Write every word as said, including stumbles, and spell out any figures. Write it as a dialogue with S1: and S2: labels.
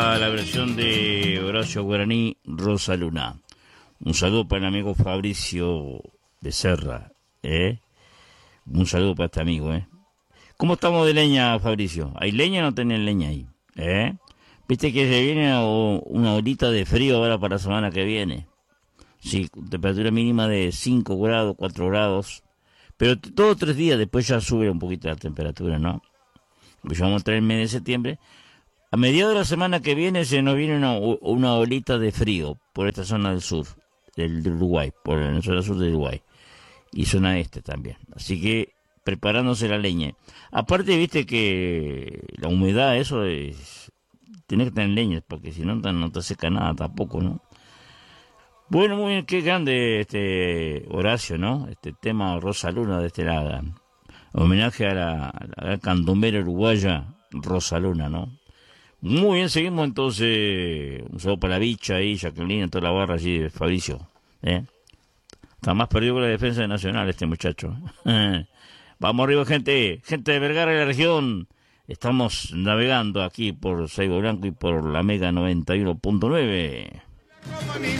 S1: A la versión de Horacio Guaraní, Rosa Luna. Un saludo para el amigo Fabricio Becerra, ¿eh? Un saludo para este amigo, ¿eh? ¿Cómo estamos de leña, Fabricio? ¿Hay leña o no tienen leña ahí? ¿Eh? Viste que se viene una horita de frío ahora para la semana que viene. Sí, temperatura mínima de cinco grados, cuatro grados. Pero todos tres días después ya sube un poquito la temperatura, ¿no? Pues ya vamos a entrar en el mes de septiembre. A mediados de la semana que viene se nos viene una, una olita de frío por esta zona del sur, del, del Uruguay, por la zona sur del Uruguay. Y zona este también. Así que preparándose la leña. Aparte, viste que la humedad, eso es... Tienes que tener leña, porque si no, no te seca nada tampoco, ¿no? Bueno, muy bien, qué grande este Horacio, ¿no? Este tema Rosa Luna de este lado. Homenaje a la, a la candombera uruguaya Rosa Luna, ¿no? Muy bien, seguimos entonces. Un saludo para la bicha ahí, Jacqueline, toda la barra allí de Fabricio. ¿eh? Está más perdido que la defensa de Nacional este muchacho. Vamos arriba, gente. Gente de Vergara y la región. Estamos navegando aquí por Saigo Blanco y por la Mega noventa y uno punto nueve.